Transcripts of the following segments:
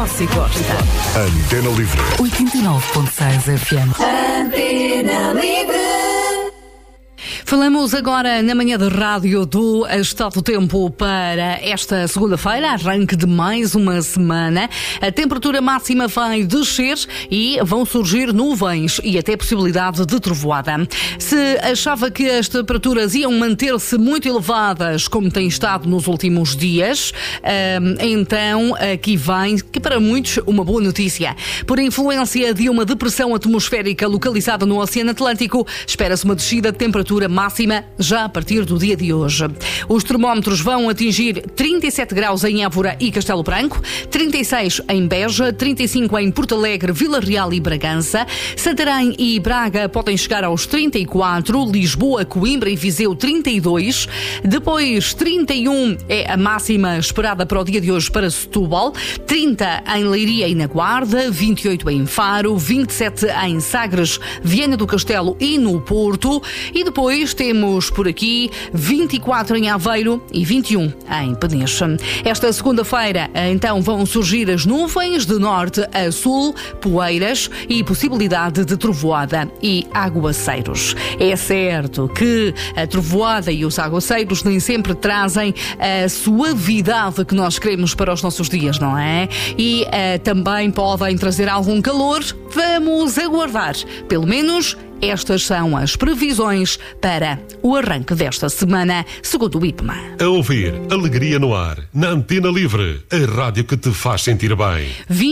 você gosta. Antena Livre. 89.6 FM. Antena Livre. Falamos agora na manhã de rádio do estado do tempo para esta segunda-feira, arranque de mais uma semana. A temperatura máxima vai descer e vão surgir nuvens e até possibilidade de trovoada. Se achava que as temperaturas iam manter-se muito elevadas, como tem estado nos últimos dias, então aqui vem, que para muitos, uma boa notícia. Por influência de uma depressão atmosférica localizada no Oceano Atlântico, espera-se uma descida de temperatura máxima já a partir do dia de hoje. Os termómetros vão atingir 37 graus em Évora e Castelo Branco, 36 em Beja, 35 em Porto Alegre, Vila Real e Bragança, Santarém e Braga podem chegar aos 34, Lisboa, Coimbra e Viseu 32, depois 31 é a máxima esperada para o dia de hoje para Setúbal, 30 em Leiria e na Guarda, 28 em Faro, 27 em Sagres, Viana do Castelo e no Porto, e depois temos por aqui 24 em Aveiro e 21 em Peniche. Esta segunda-feira, então, vão surgir as nuvens de norte a sul, poeiras e possibilidade de trovoada e aguaceiros. É certo que a trovoada e os aguaceiros nem sempre trazem a suavidade que nós queremos para os nossos dias, não é? E também podem trazer algum calor. Vamos aguardar, pelo menos. Estas são as previsões para o arranque desta semana, segundo o IPMA. A ouvir Alegria no Ar, na Antena Livre, a rádio que te faz sentir bem.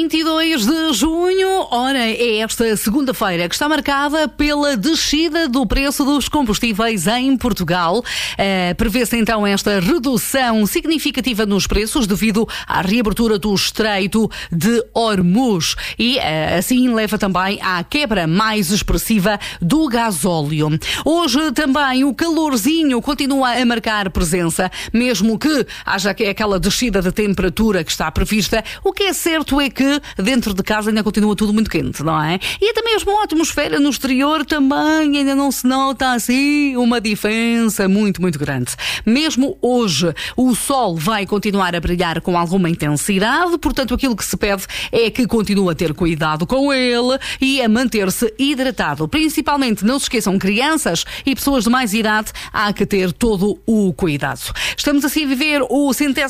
22 de junho, ora, é esta segunda-feira que está marcada pela descida do preço dos combustíveis em Portugal. Prevê-se então esta redução significativa nos preços devido à reabertura do Estreito de Hormuz e assim leva também à quebra mais expressiva do gasóleo. Hoje também o calorzinho continua a marcar presença, mesmo que haja aquela descida de temperatura que está prevista. O que é certo é que dentro de casa ainda continua tudo muito quente, não é? E até mesmo a atmosfera no exterior também ainda não se nota assim uma diferença muito, muito grande. Mesmo hoje o sol vai continuar a brilhar com alguma intensidade, portanto aquilo que se pede é que continue a ter cuidado com ele e a manter-se hidratado. Principalmente, não se esqueçam, crianças e pessoas de mais idade, há que ter todo o cuidado. Estamos assim a viver o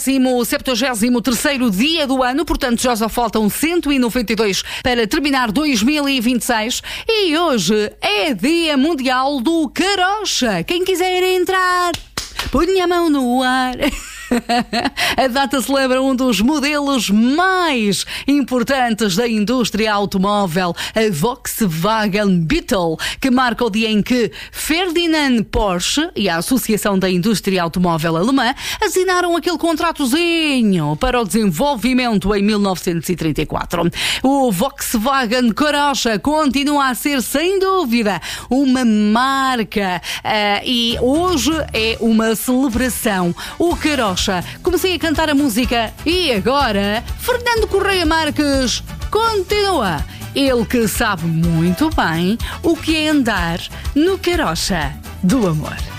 173º dia do ano, portanto já só faltam 192 para terminar 2026 e hoje é Dia Mundial do Carocha. Quem quiser entrar, ponha a mão no ar. A data celebra um dos modelos mais importantes da indústria automóvel, a Volkswagen Beetle, que marca o dia em que Ferdinand Porsche e a Associação da Indústria Automóvel Alemã assinaram aquele contratozinho para o desenvolvimento em 1934. O Volkswagen Carocha continua a ser, sem dúvida, uma marca e hoje é uma celebração. O Carocha. Comecei a cantar a música e agora Fernando Correia Marques continua. Ele que sabe muito bem o que é andar no Carocha do amor.